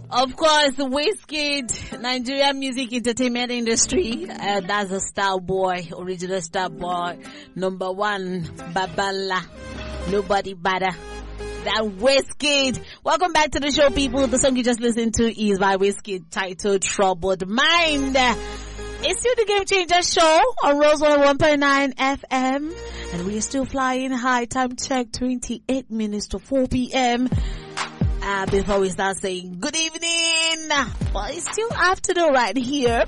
Of course, Wizkid, Nigerian music entertainment industry. That's a star boy, original star boy. Number one, Babala. Nobody better than Wizkid. Welcome back to the show, people. The song you just listened to is by Wizkid, titled Troubled Mind. It's still the Game Changer show on Rose 101.9 FM. And we are still flying high. Time check, 28 minutes to 4 p.m. Before we start saying good evening, well, it's still afternoon right here.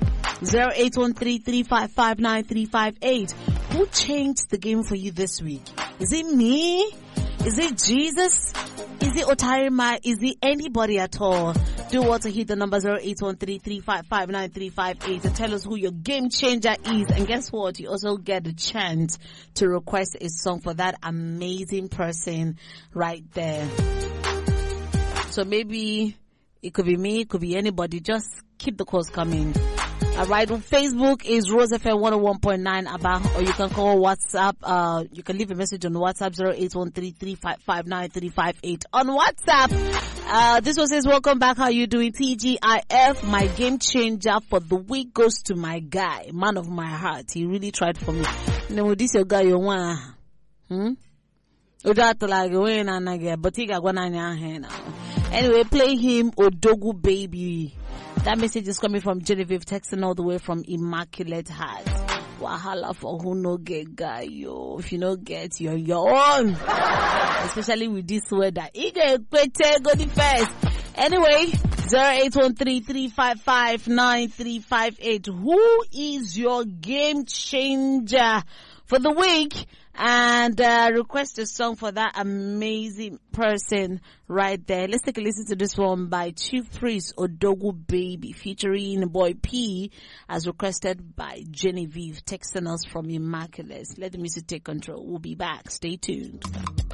0813-355-9358. Who changed the game for you this week? Is it me? Is it Jesus? Is it Otarima? Is it anybody at all? Do want to hit the number 0813-355-9358 and tell us who your game changer is. And guess what? You also get a chance to request a song for that amazing person right there. So maybe it could be me, it could be anybody. Just keep the calls coming. Alright, on Facebook is Rose FM 101.9 Abba, or you can call WhatsApp, you can leave a message on WhatsApp 0813-355-9358 on WhatsApp. This one says, welcome back, how you doing? TGIF, my game changer for the week goes to my guy, man of my heart. He really tried for me. Now, this your guy you want, but he got one on your hand now. Anyway, play him Odogu Baby. That message is coming from Genevieve, texting all the way from Immaculate Heart. Wahala for who no get guy, yo. If you no get, you're your own. Especially with this weather. Go the first. Anyway, 0813-355-9358. Who is your game changer for the week? And request a song for that amazing person right there. Let's take a listen to this one by Chief Priest, Odogu Baby, featuring Boy P, as requested by Genevieve, texting us from Immaculate. Let the music take control. We'll be back. Stay tuned.